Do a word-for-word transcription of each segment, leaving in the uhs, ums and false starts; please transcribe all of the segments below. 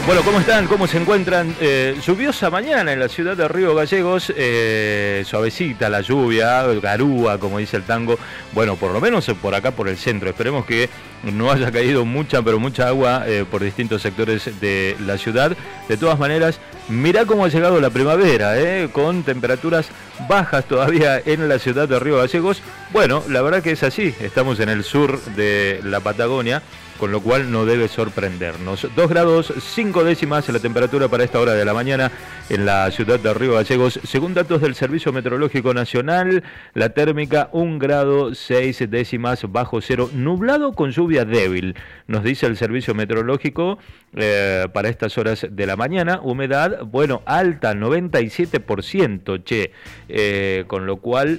Bueno, ¿cómo están? ¿Cómo se encuentran? Eh, lluviosa mañana en la ciudad de Río Gallegos, eh, suavecita la lluvia, garúa, como dice el tango. Bueno, por lo menos por acá, por el centro. Esperemos que no haya caído mucha, pero mucha agua eh, por distintos sectores de la ciudad. De todas maneras, mirá cómo ha llegado la primavera, eh, con temperaturas bajas todavía en la ciudad de Río Gallegos. Bueno, la verdad que es así. Estamos en el sur de la Patagonia, con lo cual no debe sorprendernos. dos grados cinco décimas la temperatura para esta hora de la mañana en la ciudad de Río Gallegos. Según datos del Servicio Meteorológico Nacional, la térmica un grado seis décimas bajo cero, nublado con lluvia débil, nos dice el Servicio Meteorológico eh, para estas horas de la mañana. Humedad, bueno, alta, noventa y siete por ciento, che, eh, con lo cual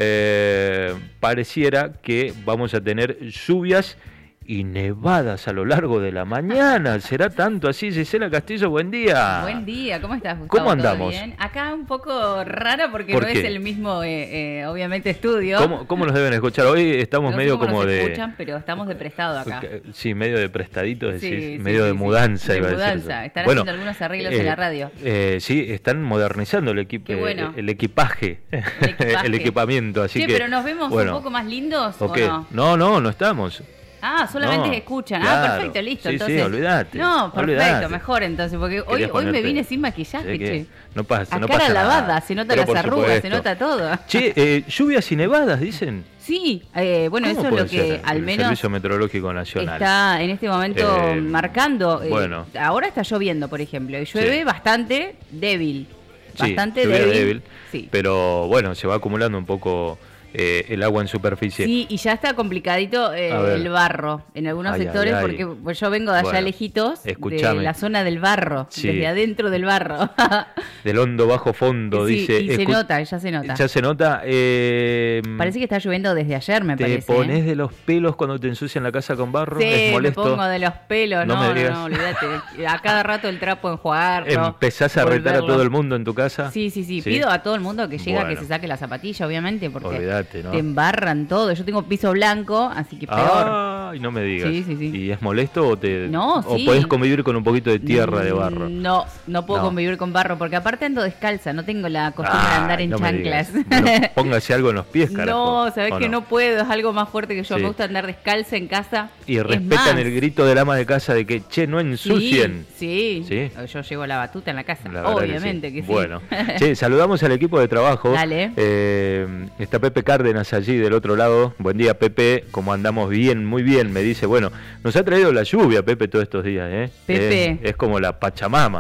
eh, pareciera que vamos a tener lluvias y nevadas a lo largo de la mañana. ¿Será tanto así? Gisela Castillo, buen día. Buen día, ¿cómo estás, Gustavo? ¿Cómo andamos? Bien. Acá un poco rara porque ¿Por no qué? es el mismo, eh, eh, obviamente, estudio. ¿Cómo, ¿Cómo nos deben escuchar? Hoy estamos no medio sé cómo como nos de... escuchan, pero estamos de prestado acá. Sí, medio de prestadito, decís, Sí, sí, medio sí, de sí. mudanza. De iba a decir. mudanza, están Bueno, haciendo algunos arreglos eh, en la radio. Eh, sí, están modernizando el, equipo, Qué bueno. el equipaje, El equipaje. el equipamiento. Así Che, que, pero nos vemos bueno, un poco más lindos, ¿o ¿o qué? no? No, no, no estamos. Ah, solamente No, escuchan. claro. Ah, perfecto, listo. Sí, entonces, sí, olvidate. No, perfecto, olvidate. mejor entonces, porque hoy, Querías hoy me ponerte- vine sin maquillaje, sé que che. No pasa, A no cara pasa lavada, nada. se notan Pero las por arrugas, se supuesto. nota todo. Che, eh, lluvias y nevadas, dicen. Sí, eh, bueno, ¿Cómo eso es puede lo que ser? al El menos Servicio Meteorológico Nacional está en este momento Eh, marcando. eh, bueno. Ahora está lloviendo, por ejemplo, y llueve Sí. bastante débil. Sí, Bastante lluvia débil. débil, Sí. pero bueno, se va acumulando un poco eh, el agua en superficie. Sí, y ya está complicadito eh, A ver. el barro en algunos Ay, sectores, ay, ay. porque pues, yo vengo de allá Bueno, lejitos, de escuchame. la zona del barro, Sí. desde adentro del barro. Del hondo bajo fondo, Sí, dice. y se escu- nota, ya se nota. Ya se nota. eh, Parece que está lloviendo desde ayer, me ¿Te parece. pones ¿eh? de los pelos cuando te ensucian la casa con barro? Sí, ¿Es me molesto? pongo de los pelos, No no, me no, digas. no, olvídate. A cada rato el trapo enjuagarlo. ¿Empezás a retar a volverlo. todo el mundo en tu casa? Sí, sí, sí, Pido a todo el mundo que llega Bueno. que se saque la zapatilla, obviamente, porque Olvídate, ¿no? te embarran todo. Yo tengo piso blanco, así que peor. Ay, no me digas. Sí, sí, sí. ¿Y es molesto o te No, o sí. podés convivir con un poquito de tierra de barro? Mm, No, no puedo No. convivir con barro, porque aparte ando descalza, no tengo la costumbre de andar Ay, en no me chanclas. digas. Bueno, póngase algo en los pies, carajo. No, sabés ¿o que no? puedo, es algo más fuerte que yo. Sí. Me gusta andar descalza en casa. Y Es respetan más, el grito del ama de casa de que, che, no ensucien. Sí, Sí. sí, yo llevo la batuta en la casa, La verdad obviamente que sí. Bueno, che, saludamos al equipo de trabajo. Dale. Eh, está Pepe Cárdenas allí del otro lado. Buen día, Pepe. ¿Cómo andamos? Bien, muy bien. Me dice, bueno, nos ha traído la lluvia, Pepe, todos estos días, ¿eh? Pepe. Es, es como la Pachamama.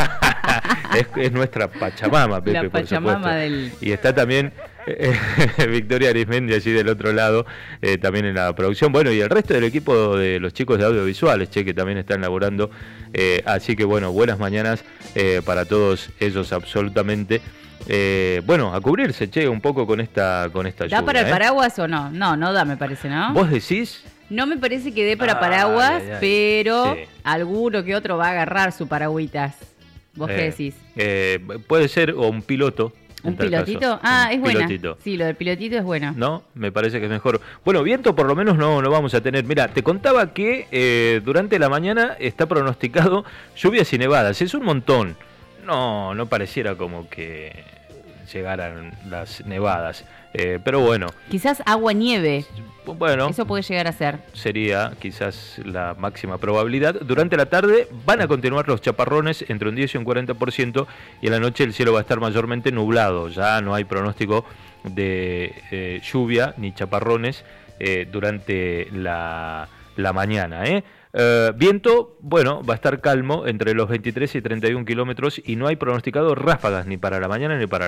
es, es nuestra Pachamama, Pepe, La por Pachamama supuesto. del- Y está también eh, Victoria Arismendi allí del otro lado, eh, también en la producción. Bueno, y el resto del equipo de los chicos de audiovisuales, che, que también están laborando. Eh, así que, bueno, buenas mañanas eh, para todos ellos, absolutamente. Eh, bueno, a cubrirse, che, un poco con esta, con esta lluvia. ¿Da para el ¿eh? paraguas o no? No, no da, me parece, ¿no? ¿Vos decís? No me parece que dé para Ay, paraguas, ay, ay. pero Sí. alguno que otro va a agarrar su paragüitas. ¿Vos qué Eh, decís? eh, puede ser, o un piloto. en ¿Un tal pilotito? caso. Ah, Un es buena. pilotito. Sí, lo del pilotito es bueno. No, me parece que es mejor. Bueno, viento por lo menos no, no vamos a tener. Mira, te contaba que eh, durante la mañana está pronosticado lluvias y nevadas. Es un montón. No, no pareciera como que llegaran las nevadas. Eh, pero bueno, Quizás agua-nieve, bueno, eso puede llegar a ser. sería quizás la máxima probabilidad. Durante la tarde van a continuar los chaparrones entre un diez y un cuarenta por ciento, y en la noche el cielo va a estar mayormente nublado. Ya no hay pronóstico de eh, lluvia ni chaparrones eh, durante la, la mañana, ¿eh? Eh, viento, bueno, va a estar calmo entre los veintitrés y treinta y un kilómetros, y no hay pronosticado ráfagas ni para la mañana ni para